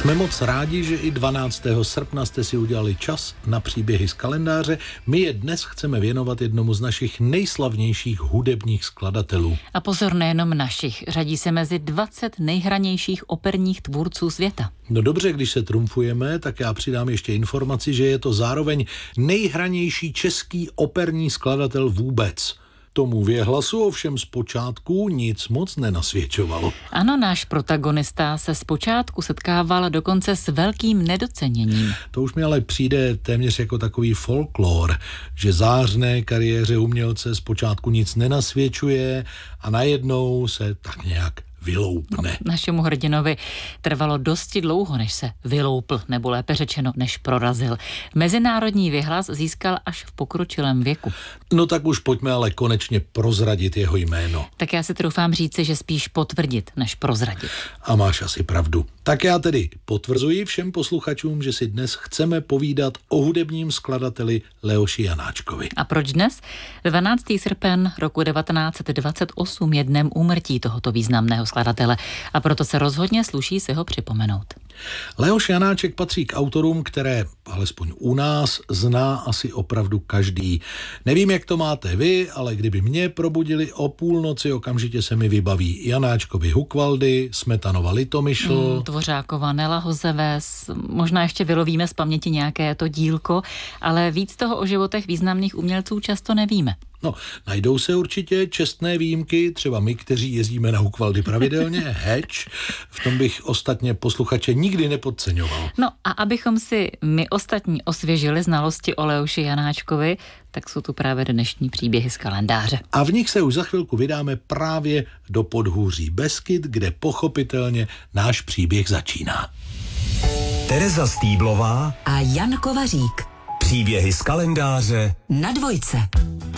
Jsme moc rádi, že i 12. srpna jste si udělali čas na příběhy z kalendáře. My je dnes chceme věnovat jednomu z našich nejslavnějších hudebních skladatelů. A pozor, nejenom našich. Řadí se mezi 20 nejhranějších operních tvůrců světa. No dobře, když se trumfujeme, tak já přidám ještě informaci, že je to zároveň nejhranější český operní skladatel vůbec. Tomu věhlasu ovšem zpočátku nic moc nenasvědčovalo. Ano, náš protagonista se zpočátku setkával dokonce s velkým nedoceněním. To už mi ale přijde téměř jako takový folklor, že zářné kariéře umělce zpočátku nic nenasvědčuje a najednou se tak nějak vyloupne. No, našemu hrdinovi trvalo dosti dlouho, než se vyloupl, nebo lépe řečeno, než prorazil. Mezinárodní věhlas získal až v pokročilém věku. No tak už pojďme ale konečně prozradit jeho jméno. Tak já si troufám říci, že spíš potvrdit, než prozradit. A máš asi pravdu. Tak já tedy potvrzuji všem posluchačům, že si dnes chceme povídat o hudebním skladateli Leoši Janáčkovi. A proč dnes? 12. srpen roku 1928 je dnem úmrtí tohoto významného skladatele a proto se rozhodně sluší si ho připomenout. Leoš Janáček patří k autorům, které, alespoň u nás, zná asi opravdu každý. Nevím, jak to máte vy, ale kdyby mě probudili o půlnoci, okamžitě se mi vybaví Janáčkovi Hukvaldy, Smetanova Litomyšl, Dvořákova Nela Hozeves, možná ještě vylovíme z paměti nějaké to dílko, ale víc toho o životech významných umělců často nevíme. No, najdou se určitě čestné výjimky, třeba my, kteří jezdíme na Hukvaldy pravidelně, heč, v tom bych ostatně posluchače nikdy nepodceňoval. No a abychom si my ostatní osvěžili znalosti o Leoši Janáčkovi, tak jsou tu právě dnešní příběhy z kalendáře. A v nich se už za chvilku vydáme právě do podhůří Beskyd, kde pochopitelně náš příběh začíná. Tereza Stýblová a Jan Kovařík. Příběhy z kalendáře Na Dvojce.